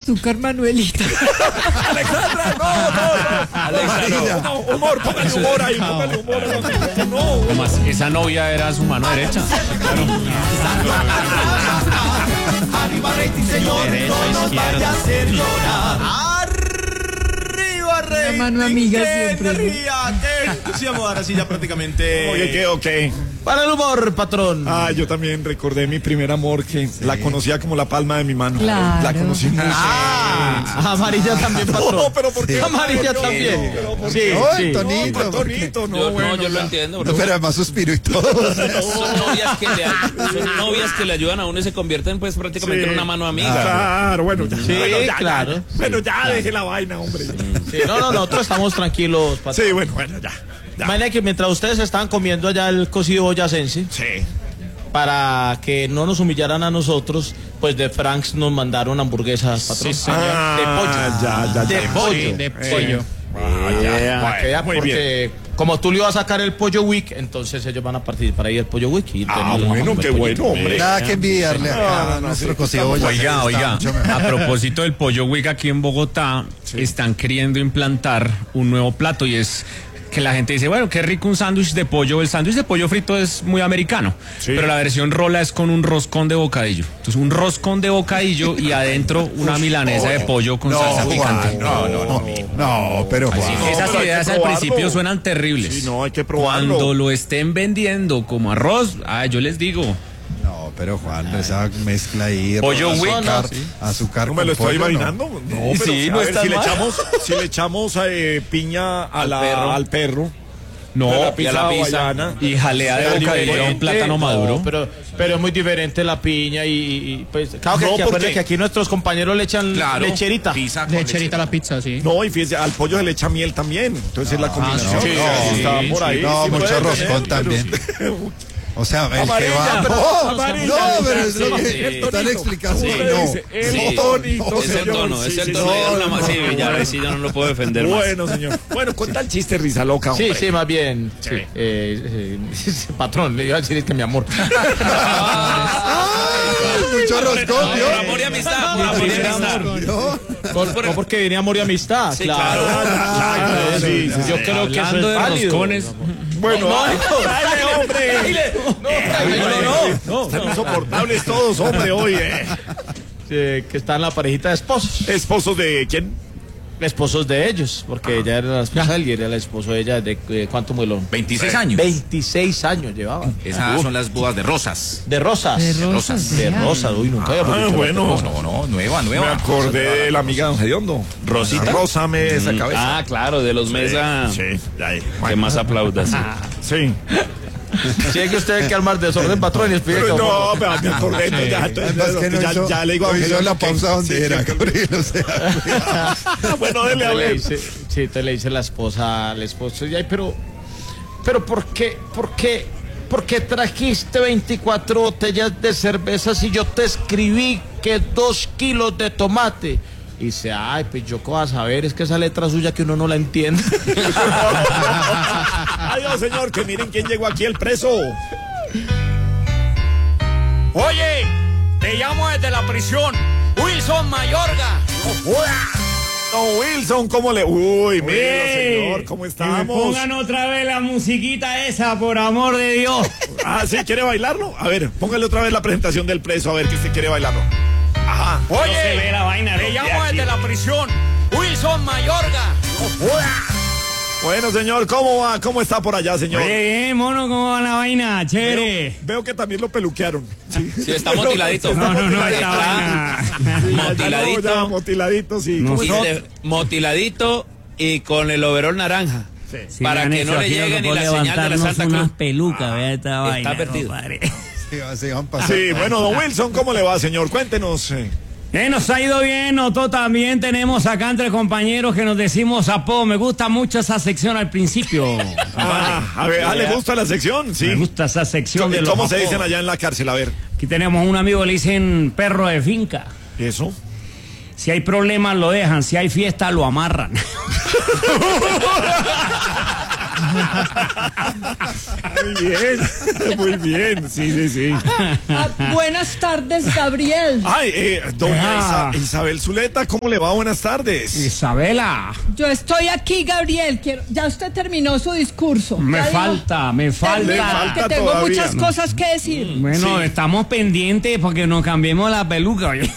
azúcar, Manuelita. Alexandra, no. Humor, póngale humor ahí, póngale humor. No. Además, esa novia era su mano derecha. Arriba rating, señor, no nos vaya a hacer llorar. Arriba rating. La mano amiga siempre. Sí, vamos ahora sí ya prácticamente. Ok. Para el humor, patrón. Yo también recordé mi primer amor, que la conocía como la palma de mi mano. Claro. La conocí mucho. Amarilla también, patrón. No, pero ¿por qué? Amarilla No, también. Sí, Ay, Tonito. No, Tonito, Yo lo entiendo, bro. No, pero además suspiro y todo. Son novias que le ayudan a uno y se convierten pues prácticamente en una mano amiga. Claro, bueno, ya. Sí, Bueno, claro. Bueno, ya deje la vaina, hombre. Sí, no, nosotros estamos tranquilos, patrón. Sí, bueno, ya. Imagina que mientras ustedes estaban comiendo allá el cocido boyacense, Sí. para que no nos humillaran a nosotros, pues de Franks nos mandaron hamburguesas, patrón. Sí, señor. De pollo. De pollo. De pollo. Que ya, muy porque como tú le ibas a sacar el Pollo Week, entonces ellos van a participar ahí el Pollo Week. Y Bueno, qué bueno, hombre. Nada que envidiarle acá a nuestro cocido boyacense. Oiga, a propósito del pollo Wick aquí en Bogotá, están queriendo implantar un nuevo plato y es que la gente dice, bueno, qué rico un sándwich de pollo. El sándwich de pollo frito es muy americano, pero la versión rola es con un roscón de bocadillo. Entonces, un roscón de bocadillo y adentro una milanesa de pollo con salsa picante. No, pero Juan. Esas ideas al principio suenan terribles. Sí, no, hay que probarlo. Cuando lo estén vendiendo como arroz, yo les digo. No, pero Juan, esa mezcla ahí. Pollo azúcar ¿No me lo con estoy pollo, imaginando? No, pero Sí, a no ver, está si le mal. echamos piña al perro. No, y a la pizza y jalea de bocadillo a un plátano maduro. Pero es muy diferente la piña y pues claro que, No, aquí, porque- acuérdate que aquí nuestros compañeros le echan lecherita. Lecherita a la pizza, sí. No, y fíjese, al pollo se le echa miel también. Entonces la combinación. no, Sí, está por ahí. No, sí mucho puede roscón tener, también. O sea, el que Amarilla, va. amarilla, No, pero es lo sí, que el están tonito. explicando. Usted No. dice, el Sí. tonito, Es el señor. tono, Sí, es el sí, tono. sí. Sí, ya sí, yo no lo puedo defender más. Bueno, señor. Bueno, cuenta el chiste, risa loca, Sí, hombre. sí, más bien. Sí. Patrón, le iba a decir que mi amor. Mucho roscón, Por amor y amistad, por amor y amistad. ¿no? No porque viene amor y amistad. Sí, claro. Claro, sí, sí, Yo sí. creo que eso Hablando es de válido. roscones, Bueno, dale, hombre. No. Están insoportables todos, hombre, hoy. Que está en la parejita de esposos. ¿Esposos de quién? Esposos de ellos, porque ella era la esposa de él y era el esposo de ella. ¿De cuánto muelón? 26 años. 26 años llevaba. Esas son las bodas de rosas. De rosas. De rosas. De rosas. Uy, nunca había dicho Bueno. No, nueva. Me acordé de la amiga de Don Gediondo. Rosita. Rózame esa cabeza. Claro, de los Mesa. Sí, ahí. Que más aplaudas. Sí. Si es que usted hay que armar desorden, patrón, y explique Pero cómo. no, me acordé. Además que no hizo, ya le digo a no hizo Gediondo la que- pausa donde sí, era, que- Gabriel, o sea. Bueno, dele a ver. Sí, te le dice la esposa al esposo. Y ay, pero ¿por qué trajiste 24 botellas de cerveza si yo te escribí que 2 kilos de tomate? Y dice, ay, pues yo qué vas a saber, es que esa letra suya que uno no la entiende. Adiós, señor, que miren quién llegó aquí, el preso. Oye, te llamo desde la prisión, Wilson Mayorga. Don Wilson, ¿cómo le...? Uy, mira, Oye, señor, ¿cómo que me estamos? pongan otra vez la musiquita esa, por amor de Dios. ¿Sí? ¿Quiere bailarlo? A ver, póngale otra vez la presentación del preso, a ver que usted quiere bailarlo. Ajá. Oye, no se ve la vaina, te llamo desde la prisión, Wilson Mayorga. Bueno, señor, ¿cómo va? ¿Cómo está por allá, señor? Oye, mono, ¿cómo va la vaina? Chévere. Veo que también lo peluquearon. Sí, está motiladito. No, esta vaina. Motiladito. Ya, motiladito, sí. No, ¿Cómo está? Motiladito y con el overol naranja. Sí, Para me han que no hecho le aquí llegue loco ni por la señal de la levantarnos Santa unas Cruz. pelucas, vea esta vaina. perdido. compadre. Se van pasando. Sí, bueno, don Wilson, ¿cómo le va, señor? Cuéntenos. Nos ha ido bien, nosotros también tenemos acá entre compañeros que nos decimos apodo. Me gusta mucho esa sección al principio. A ver, ¿le gusta la sección? Sí. Me gusta esa sección de los ¿Cómo se apodos. dicen allá en la cárcel? A ver. Aquí tenemos un amigo que le dicen perro de finca. ¿Eso? Si hay problemas lo dejan, si hay fiesta lo amarran. Muy bien, sí. Buenas tardes, Gabriel. Ay, doña Isabel Zuleta, ¿cómo le va? Buenas tardes. Isabela, Yo estoy aquí, Gabriel. Ya usted terminó su discurso. me Ya dijo, falta. Le que falta tengo todavía, muchas ¿no? cosas que decir. Bueno, Sí. estamos pendientes porque nos cambiemos la peluca. Oye.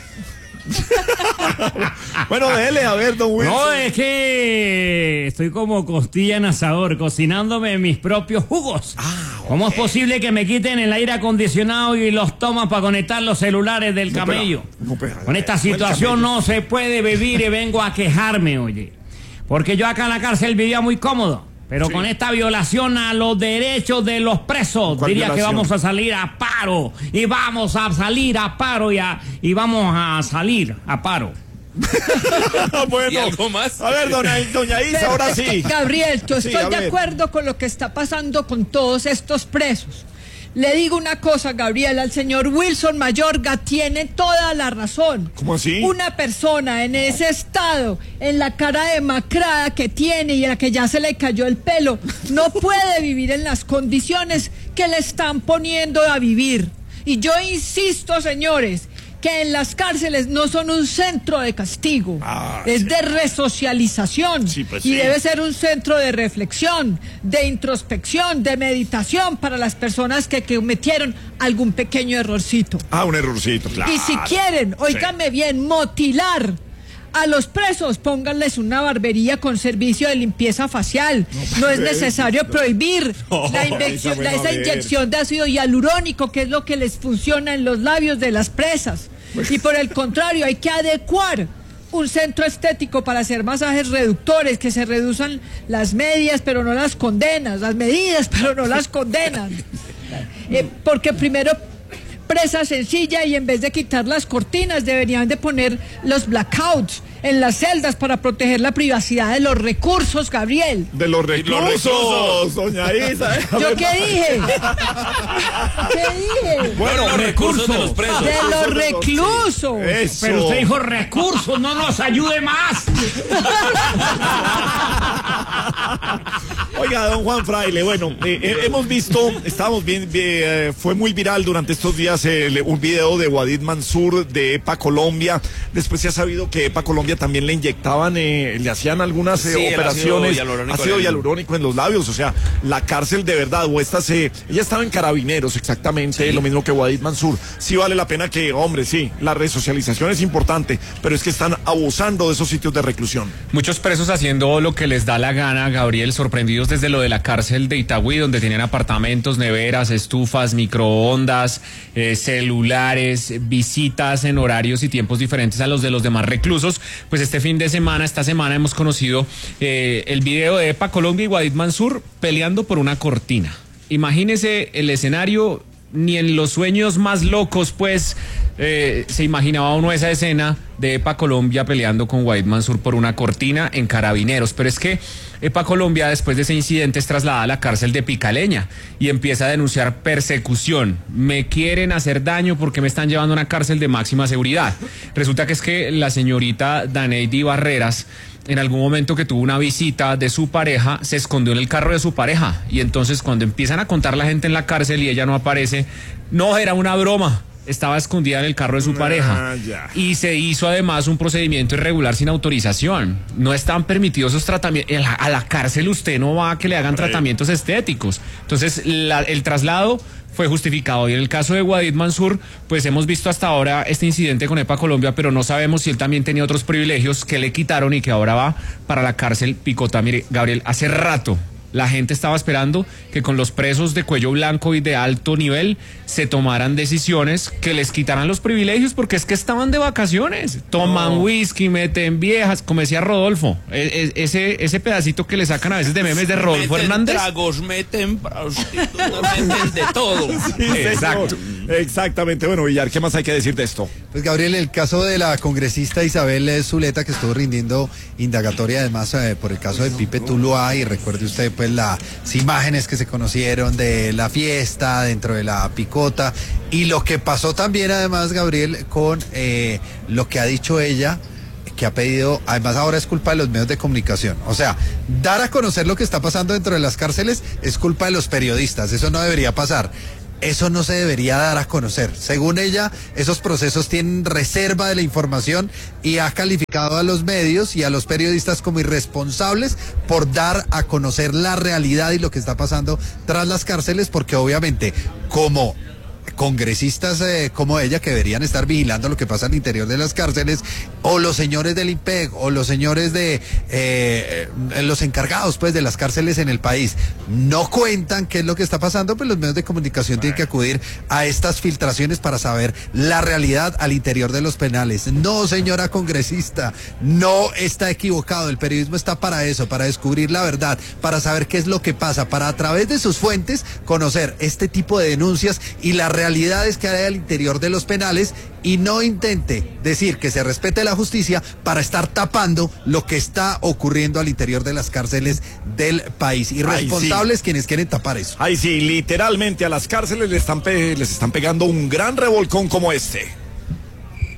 Bueno, dele, a ver, don Wilson. No, es que estoy como costilla en asador, cocinándome mis propios jugos. ¿Cómo es posible que me quiten el aire acondicionado y los tomas para conectar los celulares del camello? Con esta situación no se puede vivir y vengo a quejarme, oye. Porque yo acá en la cárcel vivía muy cómodo. Pero Sí. con esta violación a los derechos de los presos, ¿Cuál diría que violación? vamos a salir a paro. Y vamos a salir a paro y vamos a salir a paro. Bueno, ¿Y algo más? A ver, doña Isa, Pero ahora es que, sí. Gabriel, yo Sí, estoy a de ver. acuerdo con lo que está pasando con todos estos presos. Le digo una cosa, Gabriel, al señor Wilson Mayorga tiene toda la razón. ¿Cómo así? Una persona en ese estado, en la cara demacrada que tiene y a la que ya se le cayó el pelo, no puede vivir en las condiciones que le están poniendo a vivir. Y yo insisto, señores, que en las cárceles no son un centro de castigo, es sí. de resocialización Sí, pues y sí. debe ser un centro de reflexión, de introspección, de meditación para las personas que cometieron algún pequeño errorcito. Un errorcito, claro. Y si quieren, óigame bien, motilar a los presos, pónganles una barbería con servicio de limpieza facial. No es necesario prohibir esa inyección de ácido hialurónico, que es lo que les funciona en los labios de las presas. Y por el contrario, hay que adecuar un centro estético para hacer masajes reductores, que se reduzcan las medias, pero no las condenas, las medidas, pero no las condenan. Porque primero presa sencilla y en vez de quitar las cortinas deberían de poner los blackouts en las celdas para proteger la privacidad de los recursos, Gabriel. De los reclusos, doña Isa. ¿Yo qué dije? ¿Qué dije? Bueno, Los recursos de los presos. De los reclusos. Eso. Pero usted dijo recursos, no nos ayude más. Oiga, don Juan Fraile, bueno, hemos visto, fue muy viral durante estos días un video de Wadid Mansur de EPA Colombia. Después se ha sabido que EPA Colombia también le inyectaban, le hacían algunas Sí, el operaciones, ácido hialurónico en los labios. O sea, la cárcel de verdad, ella estaba en Carabineros exactamente, lo mismo que Wadid Mansur. Sí vale la pena que, hombre, sí, la resocialización es importante, pero es que están abusando de esos sitios de reclusión. Muchos presos haciendo lo que les da la gana, Gabriel, sorprendidos desde lo de la cárcel de Itagüí, donde tienen apartamentos, neveras, estufas, microondas, celulares, visitas en horarios y tiempos diferentes a los de los demás reclusos. Pues esta semana hemos conocido el video de EPA Colombia y Wadid Mansur peleando por una cortina. Imagínese el escenario, ni en los sueños más locos, pues, se imaginaba uno esa escena de EPA Colombia peleando con Wadid Mansur por una cortina en Carabineros. Pero es que EPA Colombia, después de ese incidente, es trasladada a la cárcel de Picaleña y empieza a denunciar persecución. Me quieren hacer daño porque me están llevando a una cárcel de máxima seguridad. Resulta que es que la señorita Daneidi Barreras, en algún momento que tuvo una visita de su pareja, se escondió en el carro de su pareja. Y entonces cuando empiezan a contar la gente en la cárcel y ella no aparece, no, era una broma. Estaba escondida en el carro de su pareja. Ya. Y se hizo además un procedimiento irregular sin autorización. No están permitidos esos tratamientos. A la cárcel usted no va a que le hagan tratamientos estéticos. Entonces el traslado fue justificado. Y en el caso de Wadid Mansur, pues hemos visto hasta ahora este incidente con EPA Colombia, pero no sabemos si él también tenía otros privilegios que le quitaron y que ahora va para la cárcel Picota. Mire, Gabriel, hace rato la gente estaba esperando que con los presos de cuello blanco y de alto nivel se tomaran decisiones que les quitaran los privilegios, porque es que estaban de vacaciones, toman whisky, meten viejas, como decía Rodolfo, ese pedacito que le sacan a veces de memes de Rodolfo Hernández. Tragos, meten prostitutas, meten de todo. Exacto. Exactamente. Bueno, Villar, ¿qué más hay que decir de esto? Pues Gabriel, el caso de la congresista Isabel Zuleta, que estuvo rindiendo indagatoria además por el caso de Pipe Tuluá, y recuerde usted pues las imágenes que se conocieron de la fiesta dentro de la picota, y lo que pasó también además, Gabriel, con lo que ha dicho ella, que ha pedido, además ahora es culpa de los medios de comunicación. O sea, dar a conocer lo que está pasando dentro de las cárceles es culpa de los periodistas, eso no debería pasar. Eso no se debería dar a conocer. Según ella, esos procesos tienen reserva de la información y ha calificado a los medios y a los periodistas como irresponsables por dar a conocer la realidad y lo que está pasando tras las cárceles, porque obviamente como congresistas como ella, que deberían estar vigilando lo que pasa al interior de las cárceles, o los señores del IMPEC, o los señores de los encargados pues de las cárceles en el país, no cuentan qué es lo que está pasando, pues los medios de comunicación tienen que acudir a estas filtraciones para saber la realidad al interior de los penales. No, señora congresista, no está equivocado. El periodismo está para eso, para descubrir la verdad, para saber qué es lo que pasa, para a través de sus fuentes conocer este tipo de denuncias y la realidades que hay al interior de los penales, y no intente decir que se respete la justicia para estar tapando lo que está ocurriendo al interior de las cárceles del país. Irresponsables quienes quieren tapar eso. Ay, sí, literalmente a las cárceles les están pegando un gran revolcón como este.